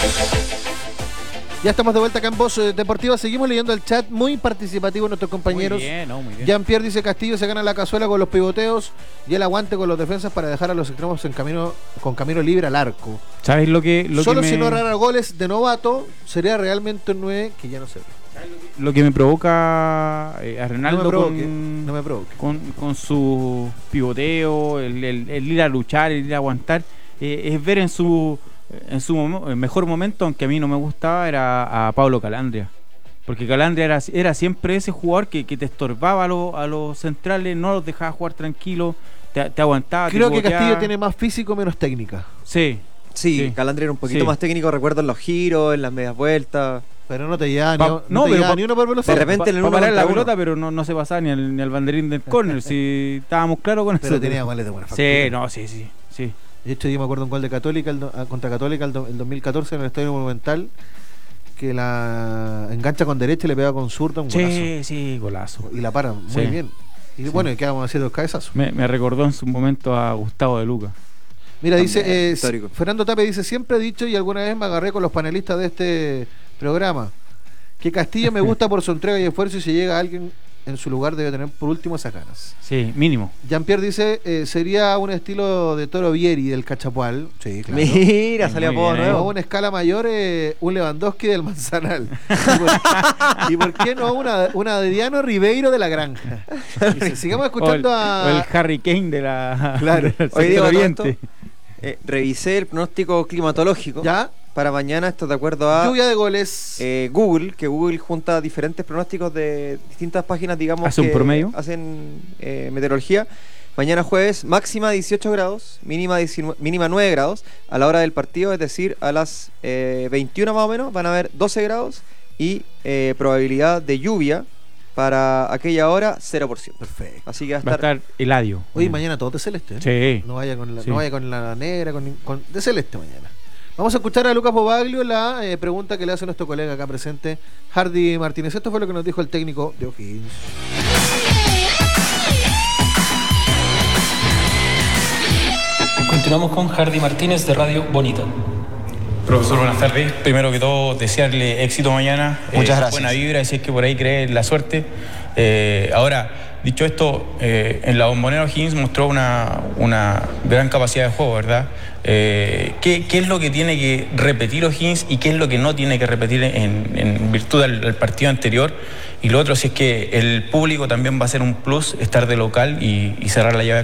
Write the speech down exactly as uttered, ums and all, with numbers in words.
Ya estamos de vuelta acá en Voz Deportiva. Seguimos leyendo el chat, muy participativo nuestros compañeros. Muy bien, no, muy bien. Jean-Pierre dice: Castillo se gana la cazuela con los pivoteos y el aguante con los defensas para dejar a los extremos en camino, con camino libre al arco. ¿Sabes lo que lo Solo que me... si no errara goles de novato, sería realmente un nueve que ya no se ve. Lo que me provoca eh, a Reinaldo no me provoque, con, no me provoque. con, con su pivoteo, el, el, el ir a luchar, el ir a aguantar, eh, es ver en su en su mom el mejor momento, aunque a mí no me gustaba, era a Pablo Calandria. Porque Calandria era, era siempre ese jugador que, que te estorbaba a, lo, a los centrales, no los dejaba jugar tranquilo, te, te aguantaba. Creo te que boteaba. Castillo tiene más físico, menos técnica. Sí. Sí, Sí. Calandria era un poquito Sí. más técnico, recuerdo en los giros, en las medias vueltas. Pero no te lleva, Pa- ni, no no, te pero lleva pa- ni uno por velocidad. de repente Para en el uno parar la contra uno. pelota, pero no, no se pasaba ni al, ni al banderín del córner, si estábamos claros con Pero eso. tenía goles de buena factura. Sí, no, sí, sí, sí. De hecho, yo me acuerdo un gol de Católica el do- ah, contra Católica el, do- el dos mil catorce en el Estadio Monumental, que la engancha con derecha y le pega con zurda un golazo. Sí, sí, golazo. Y la para muy Sí. bien. Y Sí. bueno, y quedamos haciendo dos cabezazos. Me, me recordó en su momento a Gustavo de Luca. Mira, También, dice eh, histórico. Fernando Tape dice: siempre he dicho y alguna vez me agarré con los panelistas de este programa que Castillo me gusta por su entrega y esfuerzo, y si llega alguien en su lugar debe tener por último esas ganas. Sí, mínimo. Jean-Pierre dice: eh, sería un estilo de Toro Vieri del Cachapual. Sí, claro. Mira, Sí, salió muy apodo bien, O a nuevo. una escala mayor, eh, un Lewandowski del Manzanal. ¿Y por, y por qué no una, un Adriano Ribeiro de la Granja? Dice, sigamos escuchando o el, a... o el Harry Kane de la Claro. del Oye, Diego, sector todo oriente. esto, eh, revisé el pronóstico climatológico ¿Ya? para mañana, esto de acuerdo a Lluvia de goles. eh, Google, que Google junta diferentes pronósticos de distintas páginas, digamos, ¿Hace un que promedio? hacen eh, meteorología. Mañana jueves, máxima dieciocho grados, mínima, diecinueve, mínima nueve grados. A la hora del partido, es decir, a las eh, veintiuna más o menos, van a haber doce grados y eh, probabilidad de lluvia para aquella hora, cero por ciento. Perfecto. Así que va a Va a estar... estar Eladio. Oye, mañana todo de celeste. ¿eh? Sí. No vaya con la, Sí. no vaya con la negra, con, con- de celeste mañana. Vamos a escuchar a Lucas Bobaglio la eh, pregunta que le hace nuestro colega acá presente, Hardy Martínez. Esto fue lo que nos dijo el técnico de O'Higgins. Continuamos con Hardy Martínez de Radio Bonita. Profesor, buenas tardes. Primero que todo, desearle éxito mañana. Muchas eh, gracias. Buena vibra, si es que por ahí cree en la suerte. Eh, ahora, dicho esto, eh, en la Bombonera O'Higgins mostró una, una gran capacidad de juego, ¿verdad? Eh, ¿qué, ¿Qué es lo que tiene que repetir O'Higgins y qué es lo que no tiene que repetir en, en virtud del, del partido anterior? Y lo otro, si es que el público también va a ser un plus, estar de local y, y cerrar la llave